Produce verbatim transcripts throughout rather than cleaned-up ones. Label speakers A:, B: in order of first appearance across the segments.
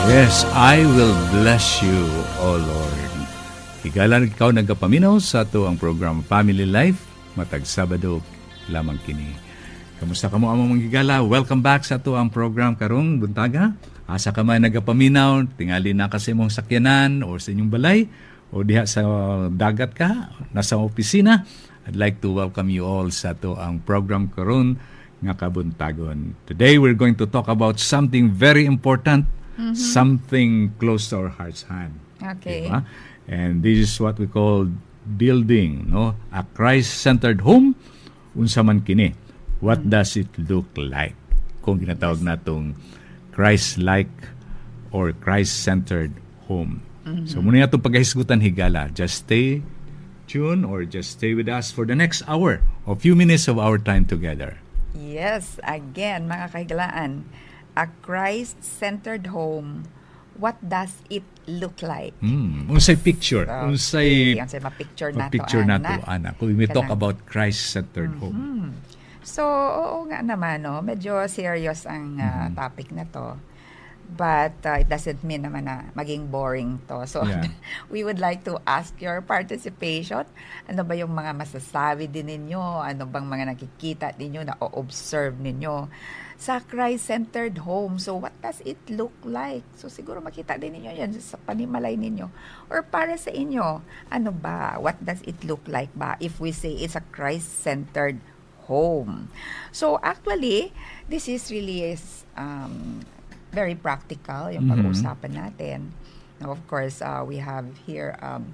A: Yes, I will bless you, O Lord. Higala ikaw nagapaminaw sa ato ang program Family Life, matag Sabado lamang kini. Kamusta ka mo among manghigala? Welcome back sa ato ang program karong buntaga. Asa ka man nagapaminaw, tingali na kasi mong sakyanan o sa inyong balay o diha sa dagat ka, nasa opisina. I'd like to welcome you all sa ato ang program karon nga kabuntagon. Today we're going to talk about something very important, mm-hmm. something close to our heart's hand.
B: Okay.
A: Diba? And this is what we call building, no? A Christ-centered home. Unsa man kini? What mm-hmm. does it look like? Kung ginatawag natong Christ-like or Christ-centered home. Mm-hmm. So muna itong pagkahisgutan higala. Just stay tuned or just stay with us for the next hour or few minutes of our time together.
B: Yes, again, mga kahigalaan, a Christ-centered home, what does it look like?
A: Mm, unsay picture?
B: So,
A: unsay
B: unsay ma-picture nato,
A: picture nato,
B: ana.
A: ana. Kung we talk about Christ-centered
B: mm-hmm.
A: home.
B: So, oo nga naman, no? Medyo serious ang uh, mm-hmm. topic na to. But uh, it doesn't mean naman na maging boring to. So, yeah. we would like to ask your participation. Ano ba yung mga masasabi din ninyo? Ano bang mga nakikita ninyo na o-observe ninyo sa Christ-centered home? So, what does it look like? So, siguro makita din ninyo yan sa panimalay ninyo. Or para sa inyo, ano ba? What does it look like ba if we say it's a Christ-centered home? So, actually, this is really is, um, very practical yung
A: mm-hmm.
B: pag-uusapan natin. Now, of course, uh, we have here um,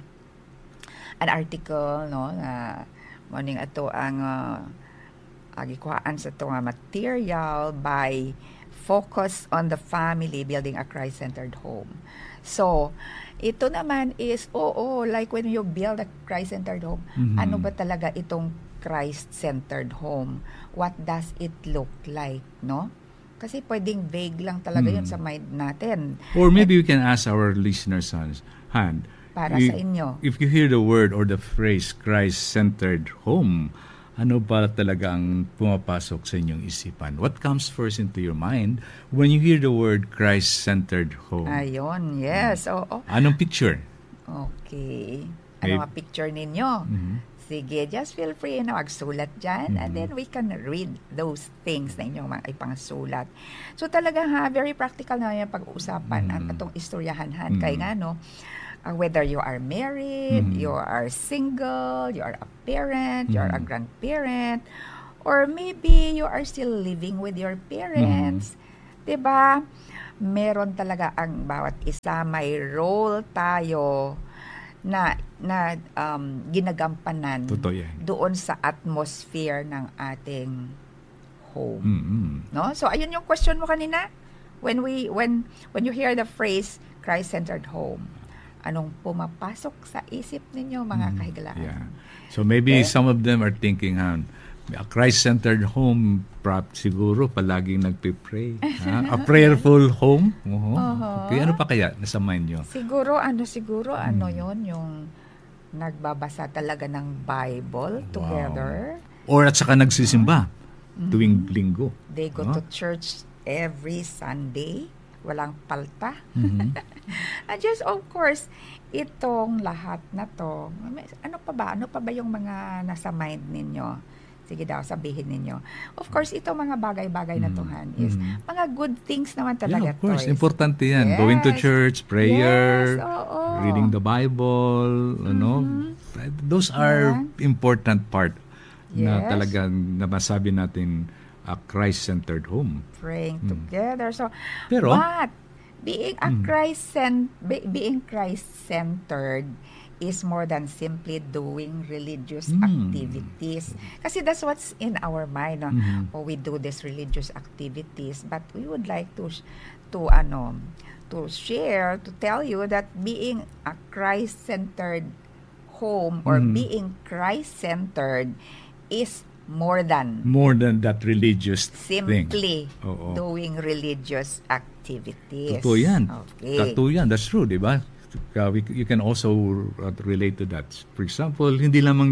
B: an article, no, na morning ato ang uh, agikuhaan sa ito nga material by Focus on the Family, Building a Christ-Centered Home. So, ito naman is, oo, oh, oh, like when you build a Christ-centered home, mm-hmm. ano ba talaga itong Christ-centered home? What does it look like, no? Kasi pwedeng vague lang talaga hmm. yun sa mind natin.
A: Or maybe we can ask our listeners' hand.
B: Para
A: if,
B: sa inyo.
A: If you hear the word or the phrase Christ-centered home, ano ba talaga ang pumapasok sa inyong isipan? What comes first into your mind when you hear the word Christ-centered home?
B: Ayun, yes. Hmm. Oh, oh.
A: Anong picture?
B: Okay. Ano nga picture ninyo? Mm-hmm. Sige, just feel free na magsulat dyan, mm-hmm. and then we can read those things na inyong mga ipangsulat. So talaga ha, very practical na yung pag-uusapan mm-hmm. at itong istoryahan-han. Mm-hmm. Kaya nga no, uh, whether you are married, mm-hmm. you are single, you are a parent, mm-hmm. you are a grandparent, or maybe you are still living with your parents. Mm-hmm. Diba? Meron talaga ang bawat isa, may role tayo na na um, ginagampanan doon sa atmosphere ng ating home. Mm-hmm. No? So ayun yung question mo kanina. When we when when you hear the phrase Christ-centered home, anong pumapasok sa isip ninyo, mga mm-hmm. kahigalaan?
A: Yeah. So maybe okay. some of them are thinking, huh, a Christ-centered home, prop siguro palaging nagpe-pray. Ha? A prayerful home? Uh-huh. Uh-huh. Okay, ano pa kaya nasa mind nyo?
B: Siguro, ano siguro, hmm. ano yon yung nagbabasa talaga ng Bible wow. together.
A: Or at saka nagsisimba mm-hmm. tuwing linggo.
B: They go huh? to church every Sunday. Walang palta. Mm-hmm. And just, of course, itong lahat na to, ano pa ba? Ano pa ba yung mga nasa mind ninyo? Sige daw, sabihin ninyo. Of course, ito mga bagay-bagay na tuhan is mm-hmm. mga good things naman talaga.
A: Yeah, of course.
B: Toys.
A: Importante yan. Yes. Going to church, prayer, yes. oh, oh. reading the Bible, mm-hmm. ano. Those are yeah. important part yes. na talagang nabasabi natin a Christ-centered home.
B: Praying mm. together. So,
A: Pero,
B: but being a mm. Christ-cent- be- being Christ-centered is more than simply doing religious mm. activities. Kasi that's what's in our mind. No? Mm-hmm. Oh, we do these religious activities, but we would like to to ano to share, to tell you that being a Christ-centered home or mm. being Christ-centered is more than
A: more than that religious
B: simply
A: thing. Oh, oh.
B: doing religious activities.
A: Totoo yan.
B: Okay.
A: Totoo yan. That's true, di ba? Uh, we, you can also uh, relate to that. For example, hindi lamang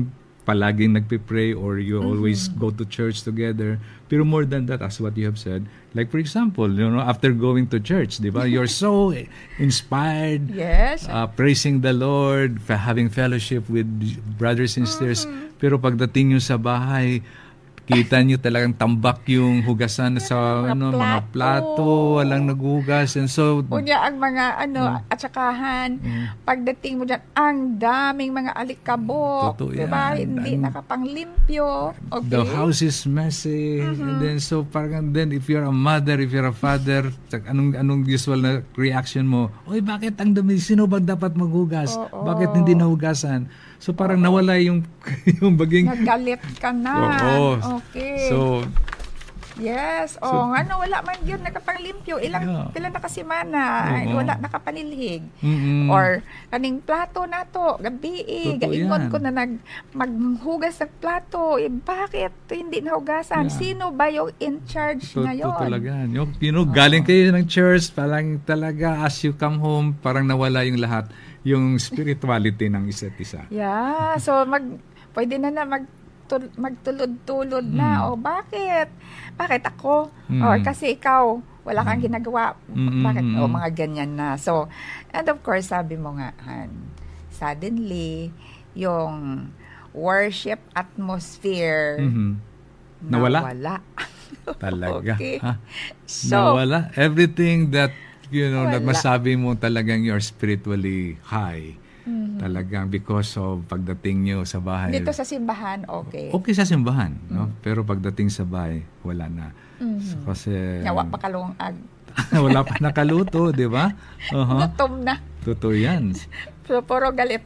A: palaging nagpe-pray or you mm-hmm. always go to church together. Pero more than that, as what you have said, like for example, you know, after going to church, di ba, you're so inspired,
B: yes,
A: uh, praising the Lord, having fellowship with brothers and sisters. Mm-hmm. Pero pagdating nyo sa bahay, kita nyo talagang tambak yung hugasan sa
B: mga
A: ano
B: plato.
A: mga plato, walang naghugas, and so
B: unya ang mga ano mm. at sakahan mm. pagdating mo diyan ang daming mga alikabok, diba? Hindi and nakapanglimpyo. Okay.
A: The house is messy. Mm-hmm. And then so parang then if you're a mother, if you're a father, anong anong usual na reaction mo? Oy, bakit ang dumi? Sino ba dapat maghugas? Oh, oh. Bakit hindi nahugasan? So parang oh, nawala yung yung baging
B: nagalit ka na.
A: Oo.
B: Okay.
A: So
B: yes,
A: so,
B: oh, ano wala man yun nakapanglimpyo, ilang yeah. pila na kasimana, uh-huh. wala nakapanilhig. Mm-hmm. Or kaning plato nato, gabi eh, gaingon ko na nag maghugas ng plato, eh, bakit hindi nahugasan? Yeah. Sino ba yung in charge Totoo ngayon?
A: Talaga. Yung, you know, galing kayo ng church, parang talaga as you come home, parang nawala yung lahat, yung spirituality ng isa't isa.
B: Yeah, so mag pwede na na mag magtulod-tulod mm. na. O bakit? Bakit ako? Mm. Or kasi ikaw, wala kang ginagawa. Mm-hmm. Bakit? O mga ganyan na. So, and of course, sabi mo nga, Han, suddenly, yung worship atmosphere mm-hmm.
A: nawala.
B: nawala.
A: Talaga.
B: Okay.
A: Ha?
B: So,
A: nawala. Everything that, you know,
B: wala.
A: that masabi mo talagang you're spiritually high. Mm-hmm. Talagang because of pagdating nyo sa bahay.
B: Dito sa simbahan, okay.
A: Okay sa simbahan, mm-hmm. no? Pero pagdating sa bahay, wala na. Mm-hmm. So, kasi
B: yawa pa kalungag.
A: wala pa nakaluto, di ba? Uh-huh.
B: Gutom na.
A: Totoo yan.
B: So, puro galit.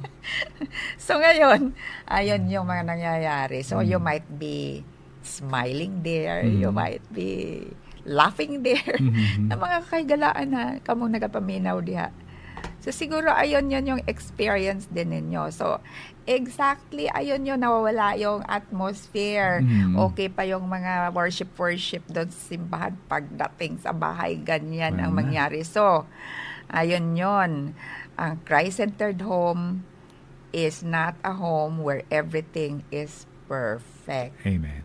B: So, ngayon, ayun yung mga nangyayari. So, mm-hmm. you might be smiling there. Mm-hmm. You might be laughing there. Mm-hmm. Na mga kaigalaan na kamong nagapaminaw diha. So, siguro ayun yun yung experience din ninyo. So, exactly, ayun yun, nawawala yung atmosphere. Mm-hmm. Okay pa yung mga worship-worship doon sa simbahan. Pagdating sa bahay, ganyan well, ang mangyari. So, ayun yun. Ang Christ-centered home is not a home where everything is perfect.
A: Amen.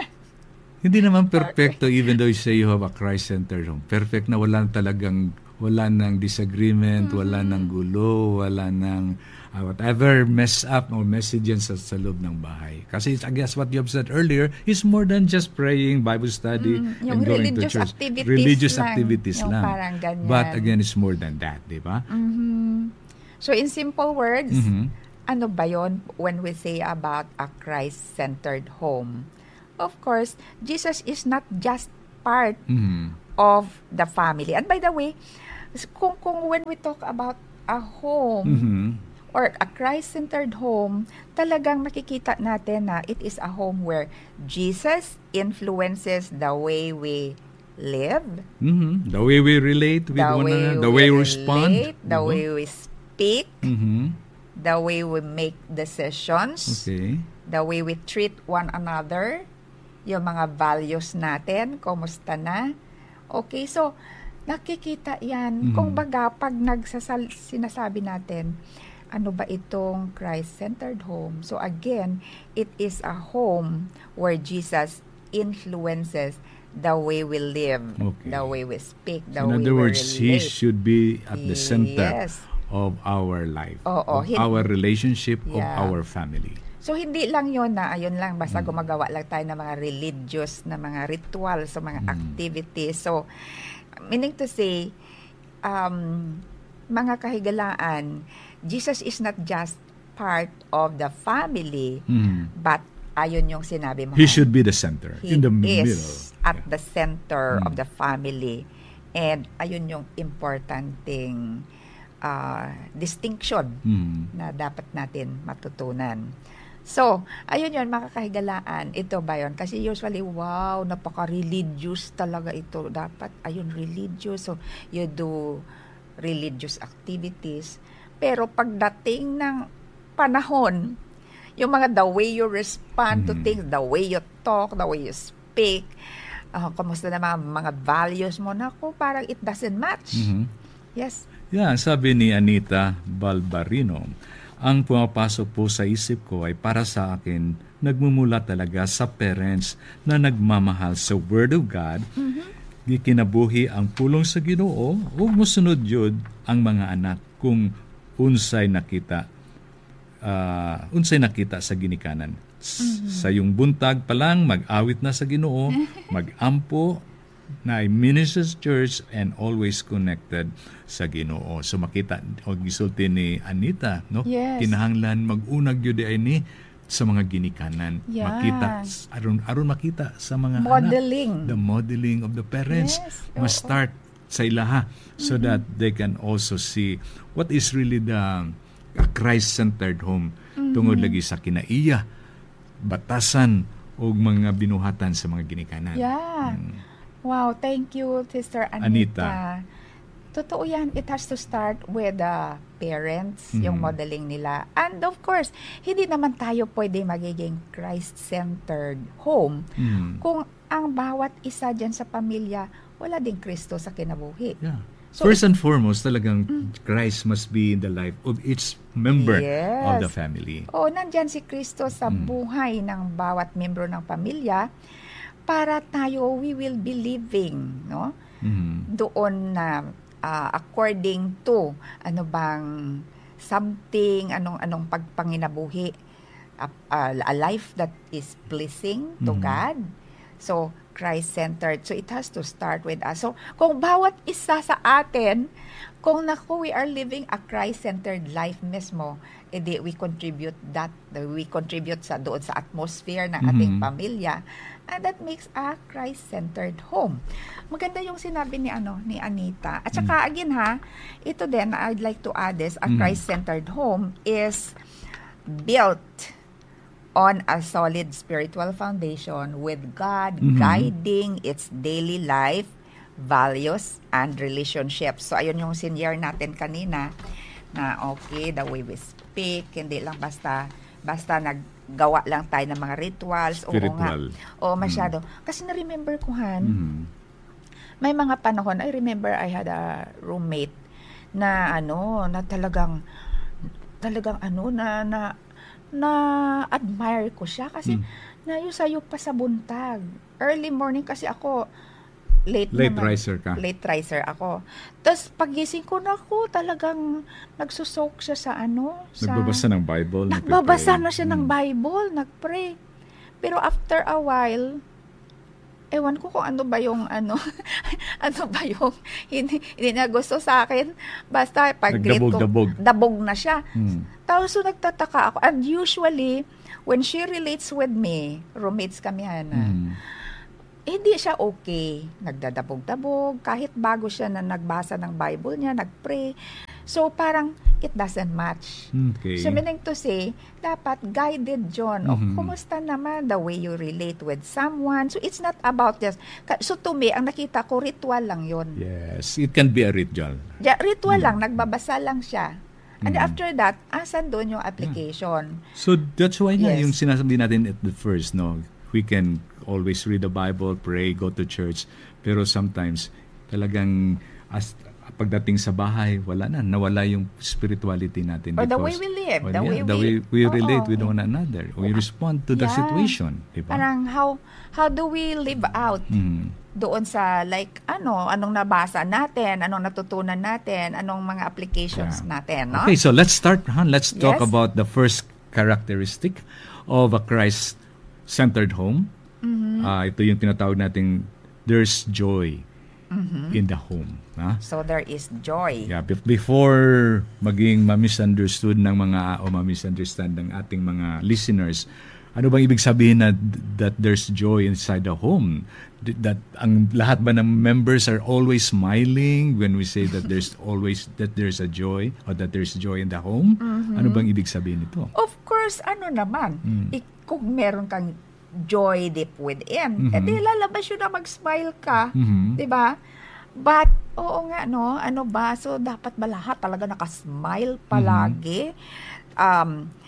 A: Hindi naman perfecto even though you say you have a Christ-centered home. Perfect na wala talagang wala nang disagreement, mm-hmm. wala nang gulo, wala nang uh, whatever mess up or messages sa, sa loob ng bahay. Kasi I guess what you have said earlier is more than just praying, Bible study, mm, and going to church.
B: Activities
A: religious
B: lang,
A: activities lang. But again, it's more than that, di ba?
B: Mm-hmm. So in simple words,
A: mm-hmm.
B: ano ba yon when we say about a Christ-centered home? Of course, Jesus is not just part mm-hmm. of the family. And by the way, kung, kung when we talk about a home mm-hmm. or a Christ-centered home, talagang makikita natin na it is a home where Jesus influences the way we live,
A: mm-hmm. the way we relate with
B: the
A: one
B: way
A: another, the
B: we
A: way we
B: relate,
A: respond,
B: the mm-hmm. way we speak,
A: mm-hmm.
B: the way we make decisions,
A: okay.
B: the way we treat one another, yung mga values natin, kumusta na. Okay, so nakikita yan. Mm-hmm. Kung baga, pag nagsasal, sinasabi natin, ano ba itong Christ-centered home? So again, it is a home where Jesus influences the way we live, okay. the way we speak, the
A: so
B: way we relate.
A: In other words, He should be at the center
B: yes.
A: of our life,
B: oh, oh,
A: of
B: hin-
A: our relationship,
B: yeah.
A: of our family.
B: So, hindi lang yon na, ayun lang, basta mm. gumagawa lang tayo ng mga religious na mga ritual, so mga mm. activities. So, meaning to say, um, mga kahigalaan, Jesus is not just part of the family, mm. but ayun yung sinabi mo.
A: He should be the center,
B: He
A: in the
B: is
A: middle.
B: at
A: yeah.
B: the center mm. of the family. And ayun yung importanteng uh, distinction mm. na dapat natin matutunan. So, ayun yun, makakahigalaan. Ito ba yun? Kasi usually, wow, napaka-religious talaga ito. Dapat, ayun, religious. So, you do religious activities. Pero pagdating ng panahon, yung mga the way you respond mm-hmm. to things, the way you talk, the way you speak, uh, kamusta na mga, mga values mo, naku, parang it doesn't match.
A: Mm-hmm.
B: Yes.
A: Yeah, sabi ni Anita Balbarino, ang pumapasok po sa isip ko ay para sa akin, nagmumula talaga sa parents na nagmamahal sa Word of God, mm-hmm. di kinabuhi ang pulong sa Ginoo, ug mosunod yun ang mga anak kung unsay nakita, uh, unsay nakita sa ginikanan. Mm-hmm. Sa yung buntag pa lang, mag-awit na sa Ginoo, mag-ampo, na ministers church and always connected sa Ginoo. So makita o gisulti ni Anita, no?
B: Yes.
A: Kinahanglan mag-unag gyud ay ni sa mga ginikanan.
B: Yeah.
A: Makita aron aron makita sa mga
B: modeling.
A: anak, the modeling of the parents
B: Yes.
A: must start sa ilaha so mm-hmm. that they can also see what is really the a Christ-centered home mm-hmm. tungod lagi sa kinaiya, batasan o mga binuhatan sa mga ginikanan.
B: Yeah. Hmm. Wow, thank you, Sister Anita.
A: Anita.
B: Totoo yan. It has to start with the parents,
A: Mm-hmm.
B: yung modeling nila. And of course, hindi naman tayo pwede magiging Christ-centered home
A: Mm-hmm.
B: kung ang bawat isa dyan sa pamilya, wala ding Kristo sa kinabuhi.
A: Yeah.
B: So,
A: First and foremost, talagang mm, Christ must be in the life of each member
B: yes.
A: of the family.
B: Oo, nandyan si Kristo sa
A: Mm.
B: buhay ng bawat membro ng pamilya para tayo, we will be living, no?
A: Mm-hmm.
B: Doon na uh, according to ano bang something, anong anong pagpanginabuhi, a, a life that is pleasing to
A: Mm-hmm.
B: God. So Christ-centered. So it has to start with us. So kung bawat isa sa atin, kung naku, we are living a Christ-centered life mismo, edi we contribute that, we contribute sa doon sa atmosphere ng ating
A: Mm-hmm.
B: pamilya. And that makes a Christ-centered home. Maganda yung sinabi ni ano ni Anita. At saka mm-hmm. again ha, ito din, I'd like to add this, a
A: Mm-hmm.
B: Christ-centered home is built on a solid spiritual foundation with God
A: Mm-hmm.
B: guiding its daily life, values, and relationships. So ayun yung senior natin kanina na okay, the way we speak, hindi lang basta basta naggawa lang tayo ng mga rituals.
A: Spiritual.
B: Oo nga. Oo, masyado. Mm. Kasi na-remember ko, Han,
A: Mm-hmm.
B: may mga panahon, I remember I had a roommate na ano, na talagang talagang ano, na na na admire ko siya kasi
A: Mm.
B: nayusayo pa sa buntag. Early morning kasi ako, late
A: Late
B: naman.
A: riser ka.
B: Late riser ako. Tapos pagising ko na ako, talagang nagsusok siya sa ano. Sa,
A: Nagbabasa ng Bible.
B: Nagbabasa
A: nagpe-pray.
B: na siya ng
A: Mm.
B: Bible, nagpray. Pero after a while, ewan ko kung ano ba yung ano, ano ba yung hindi, hindi na gusto sa akin. Basta pag greet ko,
A: Nagdabog-dabog.
B: dabog na siya.
A: Mm.
B: Tapos so nagtataka ako. And usually, when she relates with me, roommates kami, Hana,
A: Mm.
B: hindi siya okay. Nagdadabog-dabog. Kahit bago siya na nagbasa ng Bible niya, nagpray. So, parang it doesn't match.
A: Okay.
B: So, meaning to say, dapat guided John.
A: Mhm.
B: O, kumusta naman the way you relate with someone? So, it's not about just... So, to me, ang nakita ko, ritual lang yun.
A: Yes, it can be a ritual.
B: Yeah, ritual
A: Mm.
B: lang. Nagbabasa lang siya. And
A: Mhm.
B: after that, asan doon yung application?
A: So that's why nga
B: Yes.
A: yung sinasabi natin at the first, no, we can always read the Bible, pray, go to church, pero sometimes talagang as pagdating sa bahay, wala na, nawala yung spirituality natin.
B: Or the way
A: because-
B: we live,
A: well,
B: the
A: yeah,
B: way
A: the
B: we-
A: way we
B: Oo,
A: relate with
B: eh.
A: one another, we respond to the
B: Yeah.
A: situation, di ba?
B: Parang how how do we live out
A: Mhm.
B: doon sa like ano, anong nabasa natin, anong natutunan natin, anong mga applications
A: Yeah.
B: natin, no?
A: Okay, so let's start, Han. Let's talk
B: Yes.
A: about the first characteristic of a Christ-centered home.
B: Mhm.
A: Ah, ito yung tinatawag nating there's joy
B: Mhm.
A: in the home. Ha?
B: So there is joy.
A: Yeah, be- before maging ma-misunderstood ng mga o ma-misunderstand ng ating mga listeners, ano bang ibig sabihin na that there's joy inside the home? D- That ang lahat ba ng members are always smiling when we say that there's always that there's a joy or that there's joy in the home?
B: Mhm.
A: Ano bang ibig sabihin nito?
B: Of course, ano naman,
A: Mm.
B: ik- kung meron kang joy deep within,
A: Mhm.
B: edi lalabas yun na mag-smile ka,
A: Mhm.
B: 'di ba? But oo nga no, ano ba? So dapat ba lahat talaga naka-smile palagi? Um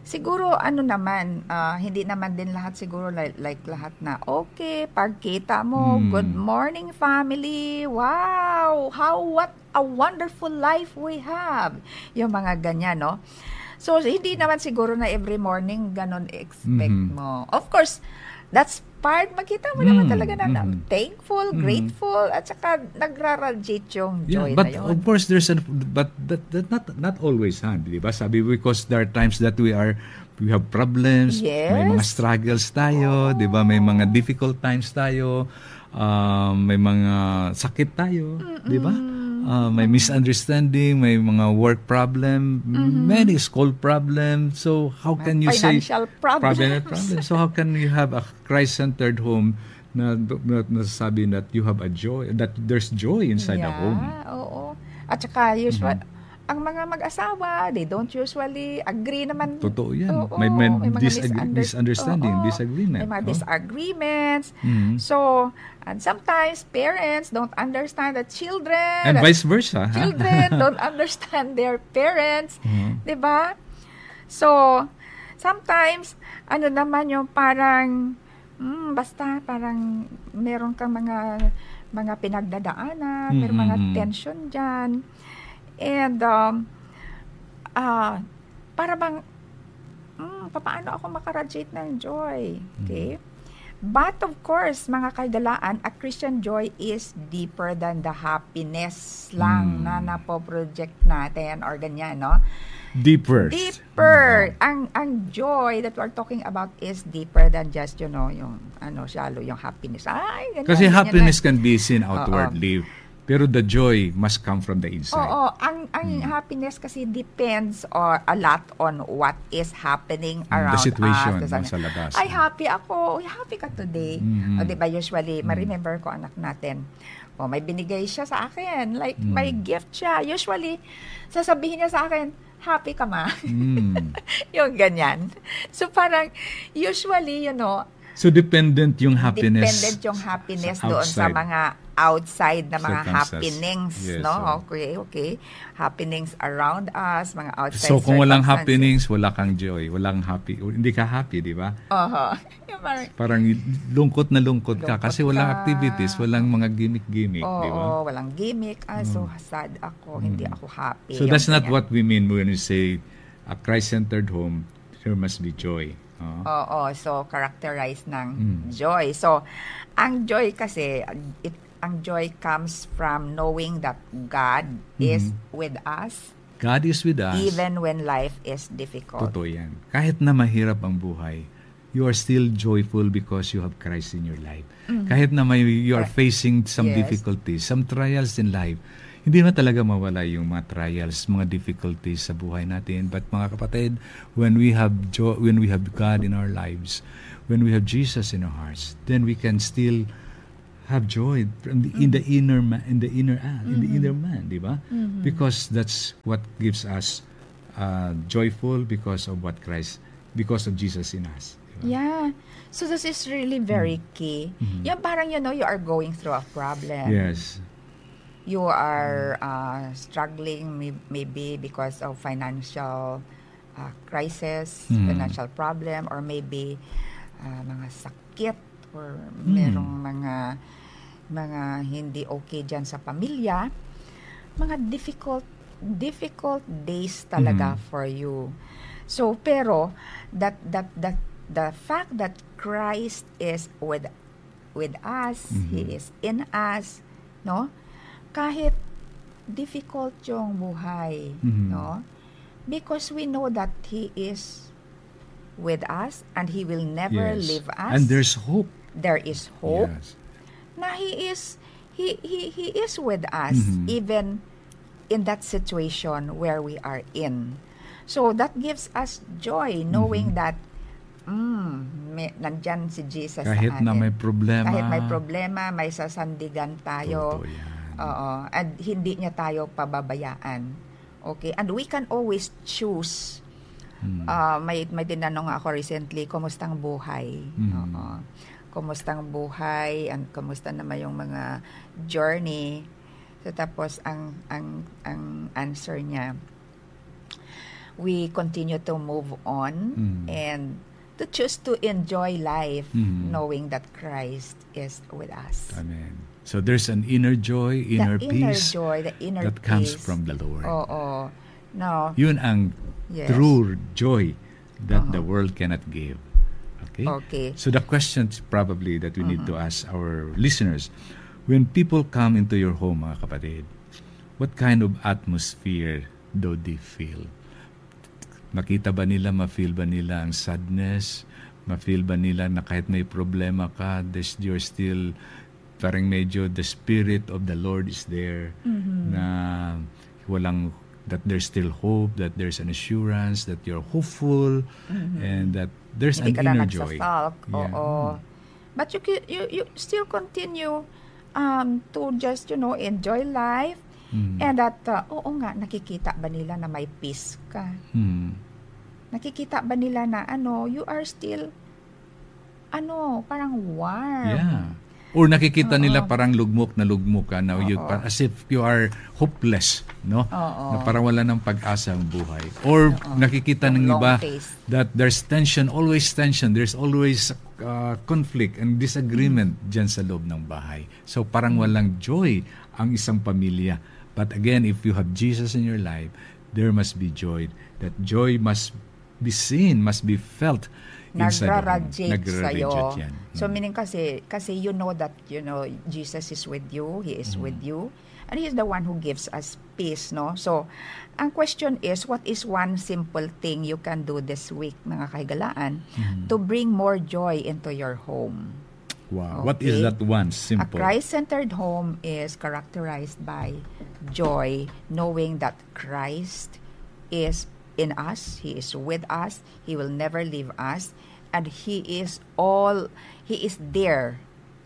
B: siguro ano naman, ah, hindi naman din lahat siguro like, like lahat na, okay, pagkita mo,
A: Mm.
B: good morning family, wow, how, what a wonderful life we have. Yung mga ganyan, no? So, hindi naman siguro na every morning ganon expect
A: Mhm.
B: mo. Of course, that's part, makita mo naman
A: Mm,
B: talaga na, na
A: mhm.
B: thankful,
A: Mhm.
B: grateful, at saka nagraradiate yung joy
A: Yeah, but
B: na yun.
A: of course there's an but that, that not not always, ha, di ba? Sabi, because there are times that we are we have problems, may mga
B: Yes.
A: struggles tayo, di ba? May mga difficult times tayo, um, may mga sakit tayo, di ba? Uh, may misunderstanding, may mga work problem, many school problem. So how can you say
B: Financial problems.
A: problem? So how can you have a Christ-centered home na, na nasasabi that you have a joy, that there's joy inside the home?
B: Yeah, oo. At saka usual, ang mga mag-asawa, they don't usually agree naman.
A: Totoo yan.
B: Oo,
A: may, may,
B: mga
A: disag-
B: misunder-
A: misunderstanding,
B: oo,
A: disagreement.
B: May mga
A: no?
B: disagreements.
A: Mhm.
B: So, and sometimes parents don't understand the children.
A: And vice versa. ha?
B: Children don't understand their parents.
A: Mhm.
B: 'Di ba? So, sometimes, ano naman yung parang, mm, basta parang meron kang mga mga pinagdadaanan, may mga
A: Mhm.
B: tension dyan. And, um, ah, para bang, mm, paano ako makaradiate ng joy? Okay? But of course, mga kaidalaan, a Christian joy is deeper than the happiness lang
A: Mm.
B: na napo-project natin or ganyan, no?
A: Deeper.
B: Deeper. Ang ang joy that we're talking about is deeper than just, you know, yung ano, shallow, yung happiness. Ay, ganyan.
A: Kasi
B: ganyan
A: happiness
B: lang.
A: can be seen outwardly. Pero the joy must come from the inside.
B: Oo, ang ang happiness kasi depends or a lot on what is happening around
A: The situation
B: us.
A: nasa labas.
B: Ay, happy ako. Uy, happy ka today.
A: Mhm.
B: O, di ba, usually, ma-remember ko anak natin, o, may binigay siya sa akin. Like,
A: Mm.
B: may gift siya. Usually, sasabihin niya sa akin, happy ka ma.
A: Mm.
B: Yung ganyan. So, parang, usually, you know,
A: So dependent yung happiness.
B: dependent yung happiness
A: sa
B: doon sa
A: outside.
B: mga outside na mga
A: Circumstances.
B: happenings,
A: Yes,
B: no?
A: so.
B: Okay, okay. Happenings around us, mga outside
A: So kung walang
B: circumstances.
A: happenings, wala kang joy. Walang happy. o Hindi ka happy, di ba?
B: Oho. Yung parang,
A: Parang lungkot na lungkot ka
B: Lungkot
A: kasi walang
B: ka.
A: activities, walang mga gimmick-gimmick,
B: oo,
A: di ba?
B: walang gimmick. Ah, so sad ako, hindi ako happy.
A: So
B: Yung
A: that's not
B: ganyan.
A: what we mean when we say a Christ-centered home, there must be joy. Oh.
B: Oo, so characterized ng
A: Mm.
B: joy. So, ang joy kasi, it, ang joy comes from knowing that God is with us
A: God is with us.
B: even when life is difficult.
A: Totoo yan. Kahit na mahirap ang buhay, you are still joyful because you have Christ in your life. Kahit na may, you are
B: Correct.
A: facing some
B: Yes.
A: difficulties, some trials in life, hindi na talaga mawala yung mga trials, mga difficulties sa buhay natin. But mga kapatid, when we have joy, when we have God in our lives, when we have Jesus in our hearts, then we can still have joy in the, in the inner man, in the inner ah, in the inner man, di ba? Because that's what gives us uh, joyful because of what Christ, because of Jesus in us. Di ba?
B: Yeah. So this is really very key. Yan parang, you know, you are going through a problem.
A: Yes.
B: You are uh, struggling may- maybe because of financial uh, crisis,
A: Mm.
B: financial problem, or maybe uh, mga sakit, or merong mga mga hindi okay dyan sa pamilya. Mga difficult difficult days talaga
A: Mm.
B: for you. So, pero that that that the fact that Christ is with with us, He
A: Mhm.
B: is in us, no? Kahit difficult yung buhay,
A: Mhm.
B: no? Because we know that He is with us and He will never
A: Yes.
B: leave us.
A: And there's hope.
B: There is hope
A: Yes.
B: na He is He He He is with us
A: Mhm.
B: even in that situation where we are in. So that gives us joy knowing
A: Mhm.
B: that mm, may, nandyan si Jesus
A: Kahit
B: sa
A: na
B: atin.
A: may problema.
B: Kahit may problema, may sasandigan tayo.
A: Totoo yan.
B: Oo. At hindi niya tayo pababayaan. Okay? And we can always choose.
A: Mm.
B: Ah, may may tinanong ako recently, kumustang buhay?
A: Mm.
B: Oo. Kumustang buhay? And kumusta naman yung mga journey? So tapos ang ang ang answer niya, we continue to move on
A: Mm.
B: and to choose to enjoy life,
A: Mm.
B: knowing that Christ is with us.
A: Amen. So there's an inner joy, inner
B: the inner
A: peace
B: joy, the inner
A: that comes
B: peace.
A: from the Lord.
B: Oo. No.
A: Yun ang
B: Yes.
A: true joy that
B: Uh-huh.
A: the world cannot give. Okay?
B: Okay.
A: So the question probably that we need to ask our listeners, when people come into your home, mga kapatid, what kind of atmosphere do they feel? Makita ba nila, ma-feel ba nila ang sadness? Ma-feel ba nila na kahit may problema ka, there's, you're still, parang medyo the Spirit of the Lord is there, na walang, that there's still hope, that there's an assurance, that you're hopeful, and that there's
B: Hindi ka
A: an
B: na
A: inner joy.
B: nagsasalk.
A: Yeah.
B: Oo. But you, ki- you you still continue um, to just, you know, enjoy life.
A: Mm.
B: And that, uh, oo nga, nakikita ba nila na may peace ka?
A: Mm.
B: Nakikita ba nila na, ano, you are still, ano, parang warm.
A: Yeah. Or nakikita
B: Oo.
A: nila parang lugmok na lugmok ka na you,
B: Oo.
A: pa- as if you are hopeless, no?
B: Oo.
A: Na parang wala ng pag-asa ang buhay. Or nakikita ng
B: Yung long
A: iba
B: face.
A: that there's tension, always tension, there's always uh, conflict and disagreement dyan sa loob ng bahay. So parang walang joy ang isang pamilya. But again, if you have Jesus in your life, there must be joy. That joy must be seen, must be felt inside the home.
B: Nagra-radiate
A: Nagra-radiate
B: sa'yo.
A: yan.
B: So,
A: Mm.
B: meaning kasi, kasi you know that, you know, Jesus is with you, He is with you, and He is the one who gives us peace, no? So, ang question is, what is one simple thing you can do this week, mga kahigalaan, to bring more joy into your home?
A: Wow. What is
B: Okay.
A: that one?
B: A
A: Simple.
B: Christ-centered home is characterized by joy, knowing that Christ is in us, He is with us, He will never leave us, and He is all, He is there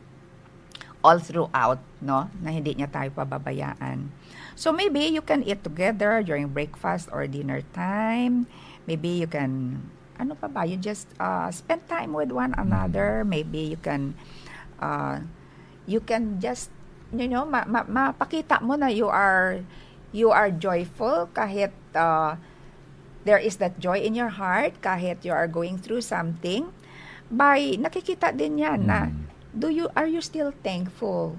B: all throughout, no? Na hindi niya tayo pababayaan. So maybe you can eat together during breakfast or dinner time. Maybe you can, ano pa ba? You just uh, spend time with one another. Maybe you can, uh, you can just, you know, ma- ma- mapakita mo na you are, you are joyful kahit uh, there is that joy in your heart, kahit you are going through something. By nakikita din yan na,
A: Mm.
B: do you, are you still thankful?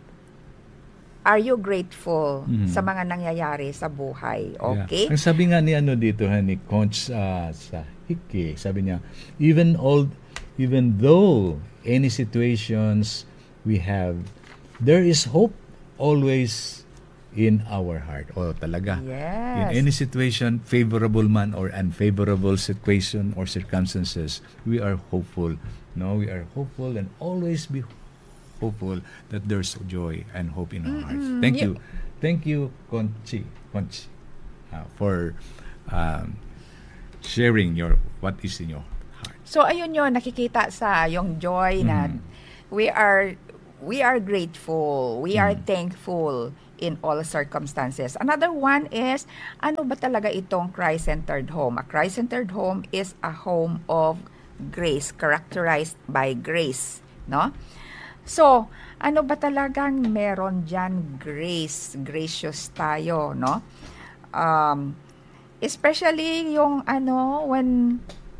B: Are you grateful
A: Mm.
B: sa mga nangyayari sa buhay? Okay?
A: Yeah. Ang sabi nga ni ano dito ha, ni Coach uh, sa Hiki, sabi niya, even all, even though any situations we have, there is hope always in our heart. O talaga.
B: Yes.
A: In any situation, favorable man or unfavorable situation or circumstances, we are hopeful. No, we are hopeful and always be hopeful that there's joy and hope in our hearts. Thank you. Thank you, Conchi, Conchi, uh, for um, sharing your what is in your heart.
B: So ayun yun, nakikita sa yung joy na
A: Mhm.
B: we are we are grateful, we are
A: Mhm.
B: thankful in all circumstances. Another one is, ano ba talaga itong Christ-centered home? A Christ-centered home is a home of grace, characterized by grace, no? So, ano ba talagang meron dyan? Grace, gracious tayo, no? Um, especially yung ano, when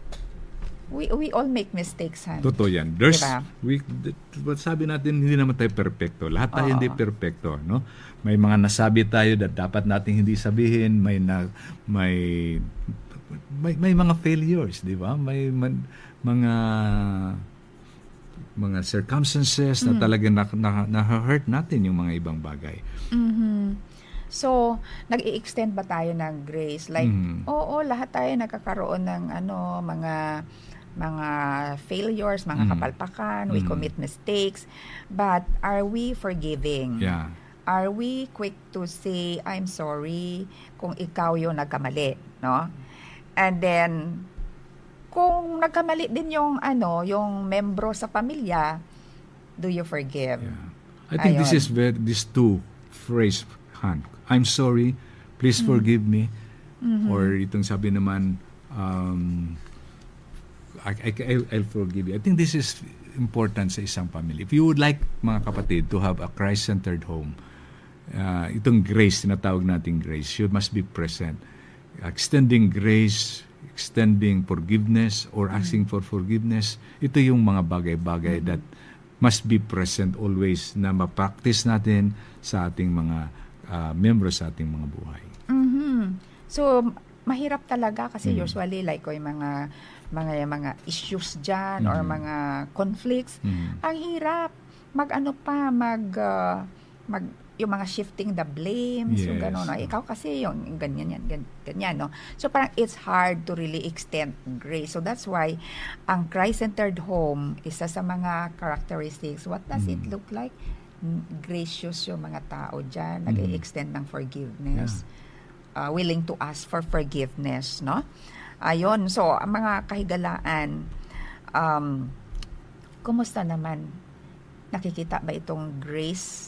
B: we we all make mistakes, han?
A: Totoo yan. There's,
B: Diba?
A: we, th- what sabi natin, hindi naman tayo perfecto. Lahat tayo
B: Oo.
A: hindi perfecto, no? May mga nasabi tayo na dapat nating hindi sabihin, may na, may may, may mga failures, di ba? May man, mga mga circumstances na talagang na, na, na-hurt natin yung mga ibang bagay.
B: Mhm. So, nag-i-extend ba tayo ng grace? Like,
A: Mhm.
B: oo, lahat tayo nagkakaroon ng ano, mga mga failures, mga
A: Mhm.
B: kapalpakan, we
A: Mhm.
B: commit mistakes, but are we forgiving?
A: Yeah.
B: Are we quick to say, I'm sorry, kung ikaw yung nagkamali, no? And then, kung nagkamali din yung, ano, yung membro sa pamilya, do you forgive?
A: Yeah. I think this
B: Ayun.
A: is very, these two phrase, Han. I'm sorry, please forgive me. Or itong sabi naman, um, I, I, I- I'll forgive you. I think this is important sa isang family. If you would like, mga kapatid, to have a Christ-centered home, uh, itong grace, tinatawag nating grace, you must be present. extending grace, extending forgiveness, or asking for forgiveness, ito yung mga bagay-bagay mm-hmm. that must be present always na ma-practice natin sa ating mga uh, members sa ating mga buhay.
B: Mm-hmm. So, mahirap talaga kasi
A: mm-hmm. usually
B: like ko yung mga mga mga issues dyan mm-hmm. or mga conflicts. Mm-hmm. Ang hirap mag-ano pa, mag, uh, mag yung mga shifting the blames,
A: yes.
B: yung gano'n. No? Ikaw kasi yung ganyan, yan, ganyan, ganyan, no? So, parang it's hard to really extend grace. So, that's why ang Christ-centered home, isa sa mga characteristics, what does mm. it look like? Gracious yung mga tao dyan, mm. nag-extend ng forgiveness, yeah. uh, willing to ask for forgiveness, no? Ayun, so, ang mga kahigalaan, um, kumusta naman? Nakikita ba itong grace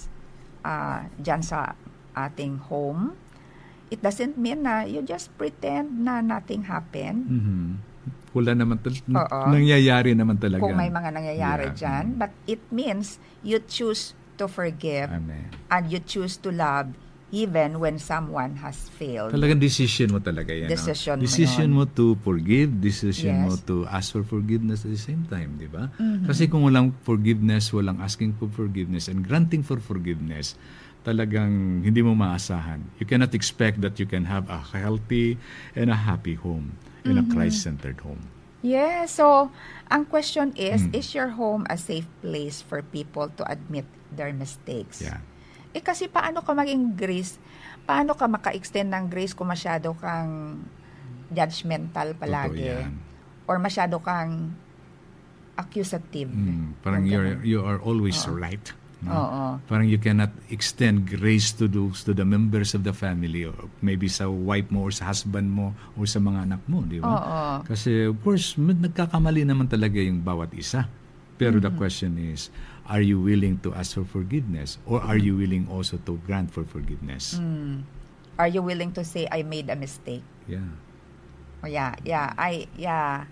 B: Uh, dyan sa ating home? It doesn't mean na you just pretend na nothing happened.
A: Mm-hmm. Wala naman tal- nangyayari naman talaga.
B: Kung may mga nangyayari
A: yeah.
B: dyan. But it means you choose to forgive.
A: Amen.
B: And you choose to love even when someone has failed.
A: Talagang decision mo talaga yan.
B: Decision,
A: no? decision
B: mo,
A: mo to forgive, decision
B: yes.
A: mo to ask for forgiveness at the same time, di ba?
B: Mm-hmm.
A: Kasi kung walang forgiveness, walang asking for forgiveness and granting for forgiveness, talagang hindi mo maasahan. You cannot expect that you can have a healthy and a happy home in mm-hmm. a Christ-centered home.
B: Yeah, so ang question is,
A: mm.
B: is your home a safe place for people to admit their mistakes?
A: Yeah.
B: Eh kasi paano ka maging grace? Paano ka maka-extend ng grace kung masyado kang judgmental palagi? Or masyado kang accusative?
A: Mm, parang you're, you are always Oo. right. No?
B: Oo.
A: Parang you cannot extend grace to those to the members of the family, or maybe sa wife mo or sa husband mo or sa mga anak mo, di ba?
B: Oo.
A: Kasi of course, nagkakamali naman talaga yung bawat isa. Pero mm-hmm. the question is, are you willing to ask for forgiveness or are you willing also to grant for forgiveness?
B: Mm. Are you willing to say, I made a mistake?
A: Yeah.
B: Oh, yeah, yeah. I, yeah.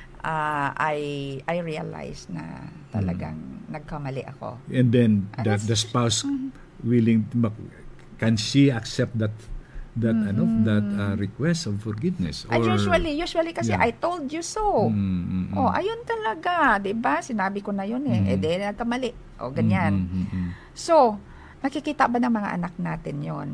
B: Uh, I, I realized na talagang mm. nagkamali ako.
A: And then, the, the spouse mm-hmm. willing, to, can she accept that that mm-hmm. ano that uh, request of forgiveness? Or,
B: and usually usually kasi yeah. I told you so.
A: Mm-hmm.
B: Oh, ayun talaga, 'di ba? Sinabi ko na 'yun eh. Mm-hmm. Eh di nagkamali. O ganyan.
A: Mm-hmm.
B: So, nakikita ba ng mga anak natin 'yon?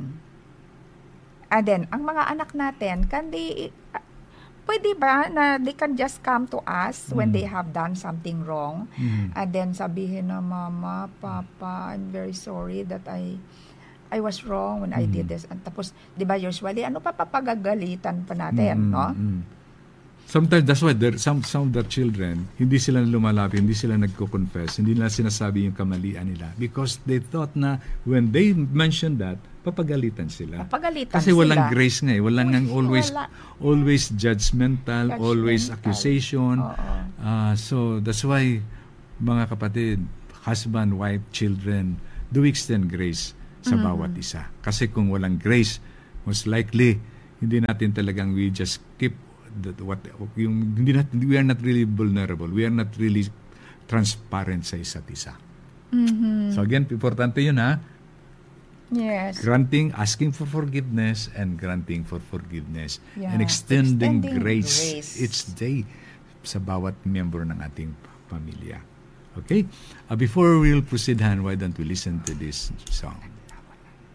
B: And then, ang mga anak natin, can they uh, pwede ba na they can just come to us mm-hmm. when they have done something wrong mm-hmm. and then sabihin na, Mama, Papa, I'm very sorry that I I was wrong when mm-hmm. I did this. And tapos, di ba, usually, ano pa papagagalitan pa natin, mm-hmm. no?
A: Sometimes, that's why there, some, some of the children, hindi sila lumalapit, hindi sila nagko-confess, hindi nila sinasabi yung kamalian nila. Because they thought na when they mentioned that, papagalitan sila.
B: Papagalitan
A: Kasi
B: sila.
A: walang grace nga eh. Walang nang
B: Uy,
A: always,
B: wala.
A: always judgmental, judgmental, always accusation. Uh, so, that's why, mga kapatid, husband, wife, children, do extend grace sa mm-hmm. bawat isa. Kasi kung walang grace, most likely, hindi natin talagang we just keep the, what, yung, hindi natin, we are not really vulnerable. We are not really transparent sa isa't isa.
B: Mm-hmm.
A: So again, importante yun ha.
B: Yes.
A: Granting, asking for forgiveness and granting for forgiveness.
B: Yeah.
A: And extending,
B: extending
A: grace,
B: grace
A: each day sa bawat member ng ating pamilya. Okay? Uh, before we'll proceed, Han, why don't we listen to this song?